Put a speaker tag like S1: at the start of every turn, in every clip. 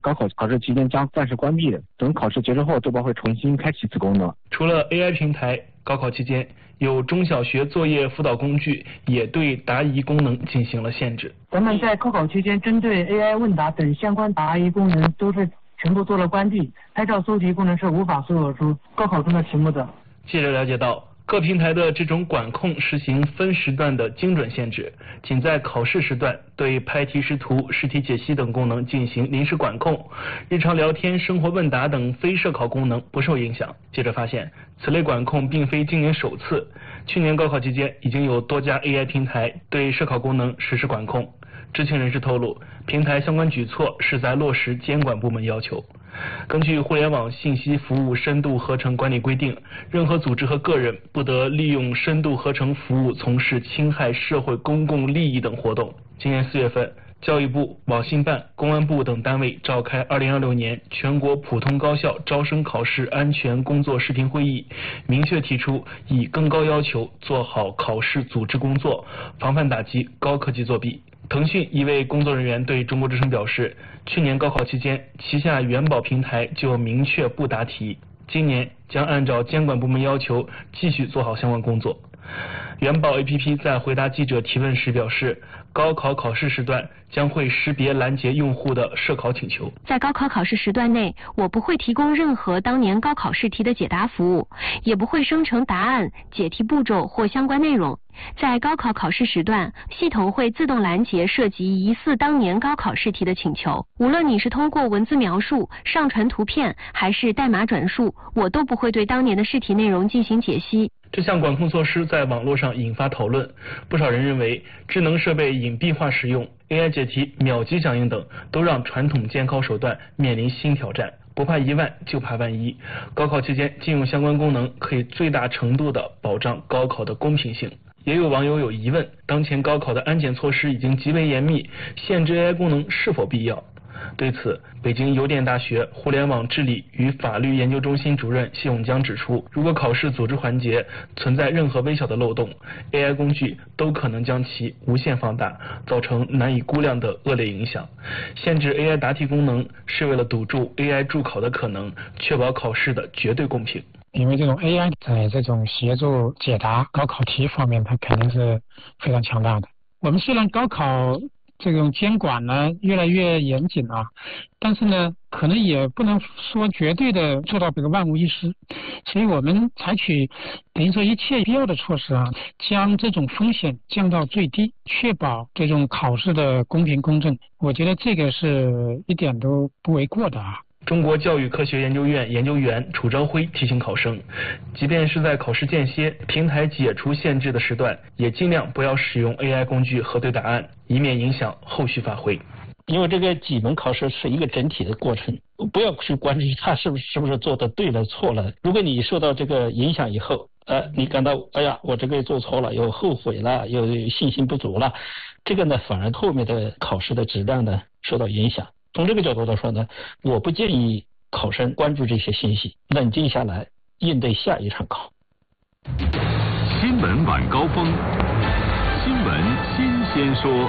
S1: 高考考试期间将暂时关闭，等考试结束后，豆包会重新开启此功能。
S2: 除了 AI 平台，高考期间有中小学作业辅导工具也对答疑功能进行了限制。
S3: 咱们在高考期间针对 AI 问答等相关答疑功能都是全部做了关闭，拍照搜题功能是无法搜索出高考中的题目的。
S2: 记者了解到，各平台的这种管控实行分时段的精准限制，仅在考试时段对拍提示图、试题解析等功能进行临时管控，日常聊天、生活问答等非涉考功能不受影响。记者发现，此类管控并非今年首次，去年高考期间已经有多家 AI 平台对涉考功能实施管控。知情人士透露，平台相关举措是在落实监管部门要求。根据互联网信息服务深度合成管理规定，任何组织和个人不得利用深度合成服务从事侵害社会公共利益等活动。今年4月份，教育部、网信办、公安部等单位召开2026年全国普通高校招生考试安全工作视频会议，明确提出以更高要求做好考试组织工作，防范打击高科技作弊。腾讯一位工作人员对中国之声表示，去年高考期间，旗下元宝平台就明确不答题，今年将按照监管部门要求继续做好相关工作。元宝 APP 在回答记者提问时表示，高考考试时段将会识别拦截用户的涉考请求。
S4: 在高考考试时段内，我不会提供任何当年高考试题的解答服务，也不会生成答案、解题步骤或相关内容。在高考考试时段，系统会自动拦截涉及疑似当年高考试题的请求。无论你是通过文字描述、上传图片，还是代码转述，我都不会对当年的试题内容进行解析。
S2: 这项管控措施在网络上引发讨论，不少人认为智能设备隐蔽化使用、AI 解题秒级响应等，都让传统监考手段面临新挑战。不怕一万，就怕万一。高考期间禁用相关功能，可以最大程度地保障高考的公平性。也有网友有疑问，当前高考的安检措施已经极为严密，限制 AI 功能是否必要？对此，北京邮电大学互联网治理与法律研究中心主任谢永江指出，如果考试组织环节存在任何微小的漏洞， AI 工具都可能将其无限放大，造成难以估量的恶劣影响。限制 AI 答题功能是为了堵住 AI 助考的可能，确保考试的绝对公平。
S5: 因为这种 AI 在这种协助解答高考题方面，它肯定是非常强大的。我们虽然高考这种监管呢越来越严谨啊，但是呢可能也不能说绝对的做到这个万无一失，所以我们采取等于说一切必要的措施啊，将这种风险降到最低，确保这种考试的公平公正，我觉得这个是一点都不为过的啊。
S2: 中国教育科学研究院研究员楚朝晖提醒考生，即便是在考试间歇、平台解除限制的时段，也尽量不要使用 AI 工具核对答案，以免影响后续发挥。
S6: 因为这个几门考试是一个整体的过程，不要去关注他是不是做的对了错了。如果你受到这个影响以后，你感到哎呀我这个做错了，有后悔了，有信心不足了，这个呢反而后面的考试的质量呢受到影响。从这个角度来说呢，我不建议考生关注这些信息，冷静下来应对下一场考。
S7: 新闻晚高峰，新闻新鲜说。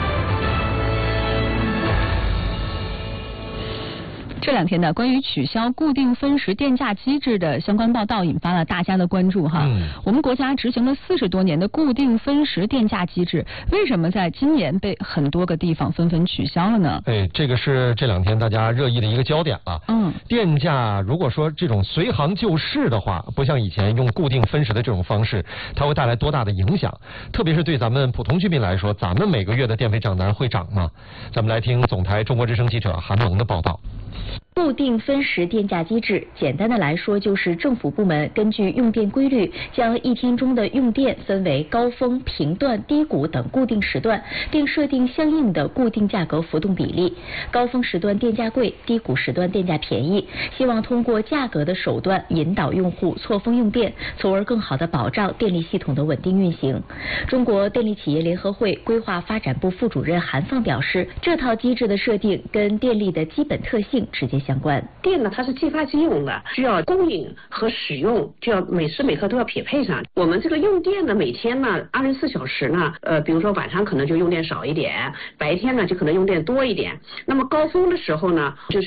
S8: 这两天呢，关于取消固定分时电价机制的相关报道引发了大家的关注哈。我们国家执行了40多年的固定分时电价机制，为什么在今年被很多个地方纷纷取消了呢？
S9: 这个是这两天大家热议的一个焦点了。电价如果说这种随行就市的话，不像以前用固定分时的这种方式，它会带来多大的影响？特别是对咱们普通居民来说，咱们每个月的电费账单会涨吗？咱们来听总台中国之声记者韩萌的报道。
S10: 固定分时电价机制，简单的来说就是政府部门根据用电规律，将一天中的用电分为高峰、频段、低谷等固定时段，并设定相应的固定价格浮动比例。高峰时段电价贵，低谷时段电价便宜，希望通过价格的手段引导用户错峰用电，从而更好地保障电力系统的稳定运行。中国电力企业联合会规划发展部副主任韩放表示，这套机制的设定跟电力的基本特性直接相关。
S11: 电呢，它是即发即用的，需要供应和使用就要每时每刻都要匹配上。我们这个用电呢，每天呢24小时呢，比如说晚上可能就用电少一点，白天呢就可能用电多一点。那么高峰的时候呢，就是